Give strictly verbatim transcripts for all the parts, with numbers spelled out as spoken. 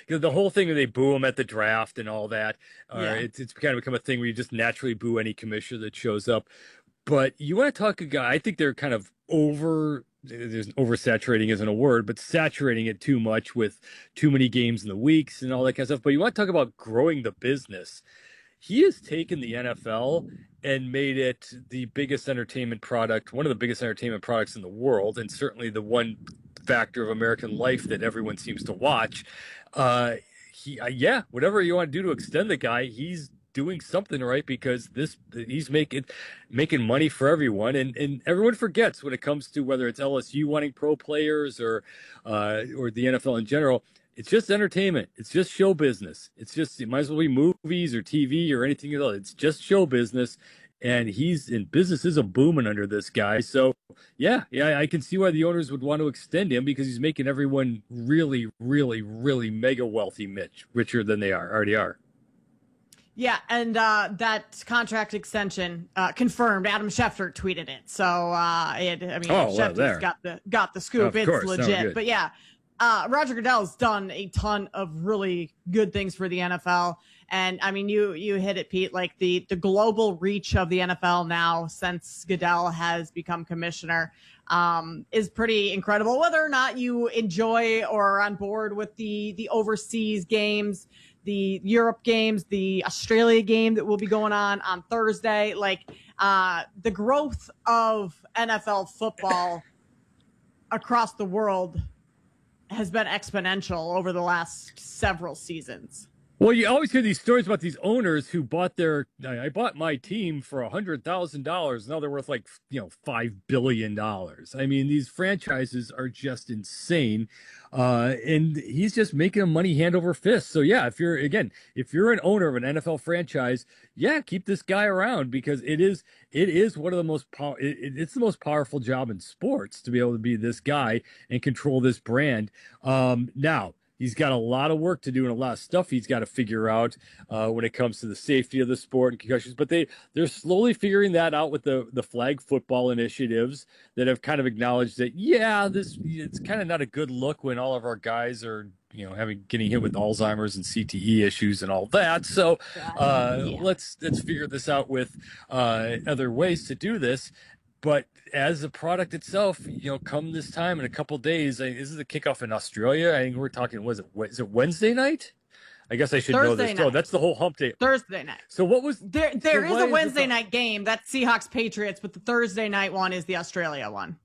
you know, the whole thing where they boo him at the draft and all that. Uh, Yeah. it's it's kind of become a thing where you just naturally boo any commissioner that shows up. But you want to talk a guy, I think they're kind of over, there's oversaturating isn't a word, but saturating it too much with too many games in the weeks and all that kind of stuff. But you want to talk about growing the business. He has taken the N F L and made it the biggest entertainment product, one of the biggest entertainment products in the world, and certainly the one factor of American life that everyone seems to watch. Uh, he, uh, yeah, whatever you want to do to extend the guy, he's doing something right because this he's making making money for everyone, and and everyone forgets when it comes to whether it's L S U wanting pro players or uh, or the N F L in general. It's just entertainment. It's just show business. It's just, it might as well be movies or T V or anything else. It's just show business. And he's in business is a booming under this guy. So yeah, yeah, I can see why the owners would want to extend him because he's making everyone really, really, really mega wealthy, Mitch, richer than they are already are. Yeah, and uh, that contract extension uh, confirmed. Adam Schefter tweeted it, so uh, it, I mean, oh, Schefter's well, got the got the scoop. Of it's course, legit, but yeah. Uh, Roger Goodell's done a ton of really good things for the N F L. And I mean, you, you hit it, Pete, like the, the global reach of the N F L now since Goodell has become commissioner, um, is pretty incredible. Whether or not you enjoy or are on board with the, the overseas games, the Europe games, the Australia game that will be going on on Thursday, like, uh, the growth of N F L football across the world has been exponential over the last several seasons. Well, you always hear these stories about these owners who bought their, I bought my team for a hundred thousand dollars. Now they're worth like, you know, five billion dollars. I mean, these franchises are just insane. Uh, and he's just making them money hand over fist. So yeah, if you're, again, if you're an owner of an N F L franchise, yeah, keep this guy around because it is, it is one of the most power, it, it's the most powerful job in sports to be able to be this guy and control this brand. Um, now, he's got a lot of work to do and a lot of stuff he's got to figure out uh, when it comes to the safety of the sport and concussions. But they they're slowly figuring that out with the the flag football initiatives that have kind of acknowledged that yeah, this it's kind of not a good look when all of our guys are you know having getting hit with Alzheimer's and C T E issues and all that. So uh, yeah. let's let's figure this out with uh, other ways to do this. But as a product itself, you know, come this time in a couple days, I, this is the kickoff in Australia. I think we're talking, was it, is it Wednesday night? I guess I should Thursday know this. night. Oh, that's the whole hump day. Thursday night. So what was there? There so is a Wednesday is night game. That's Seahawks Patriots, but the Thursday night one is the Australia one.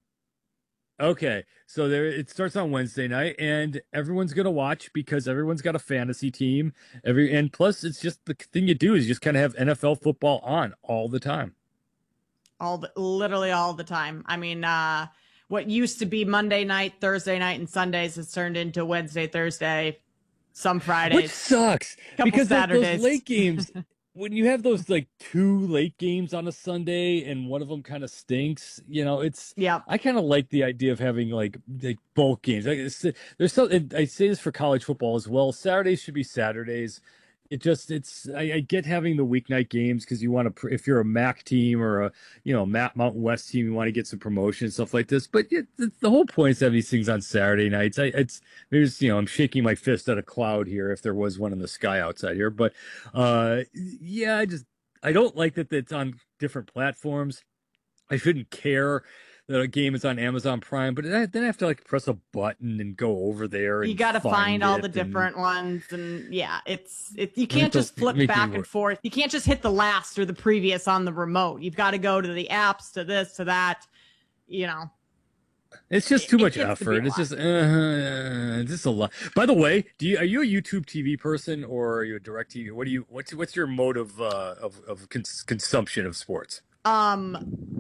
Okay, so there it starts on Wednesday night, and everyone's gonna watch because everyone's got a fantasy team. Every and plus, it's just the thing you do is you just kind of have N F L football on all the time. All the, literally all the time. I mean, uh, what used to be Monday night, Thursday night, and Sundays has turned into Wednesday, Thursday, some Fridays. Which sucks because Saturdays. those late games, when you have those like two late games on a Sunday and one of them kind of stinks, you know, it's, yeah. I kind of like the idea of having like, like bulk games. Like there's so, I say this for college football as well. Saturdays should be Saturdays. It just it's I, I get having the weeknight games because you want to if you're a M A C team or a you know Matt Mountain West team you want to get some promotion and stuff like this. But it, the, the whole point is to have these things on Saturday nights. I it's there's you know I'm shaking my fist at a cloud here if there was one in the sky outside here. But uh, yeah, I just I don't like that it's on different platforms. I shouldn't care that a game is on Amazon Prime, but then I have to like press a button and go over there. And you got to find all the and, different ones, and yeah, it's it. You can't just flip back and forth. You can't just hit the last or the previous on the remote. You've got to go to the apps, to this, to that. You know, it's just too it, much it effort. It's just uh, just a lot. By the way, do you are you a YouTube T V person or are you a direct T V? What do you what's what's your mode of uh, of of cons- consumption of sports? Um,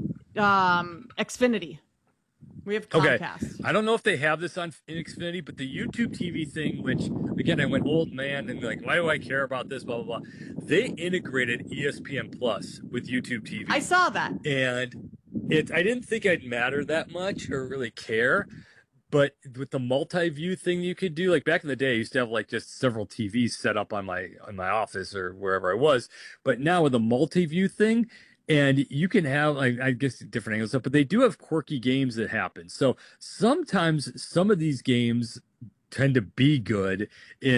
um, Xfinity. We have Comcast. Okay. I don't know if they have this on in Xfinity, but the YouTube T V thing, which again I went old man and like, why do I care about this? Blah blah blah. They integrated E S P N Plus with YouTube T V. I saw that, and it. I didn't think I'd matter that much or really care. But with the multi-view thing you could do, like back in the day, I used to have like just several T Vs set up on my on my office or wherever I was. But now with the multi-view thing, and you can have, like, I guess, different angles stuff, but they do have quirky games that happen. So sometimes some of these games tend to be good in